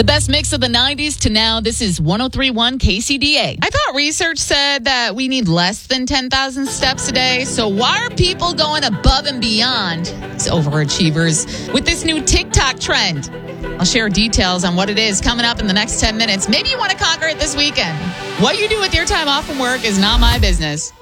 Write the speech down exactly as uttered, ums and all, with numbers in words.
The best mix of the nineties to now. This is one oh three point one K C D A. I thought research said that we need less than ten thousand steps a day. So why are people going above and beyond? It's overachievers with this new TikTok trend. I'll share details on what it is coming up in the next ten minutes. Maybe you want to conquer it this weekend. What you do with your time off from work is not my business.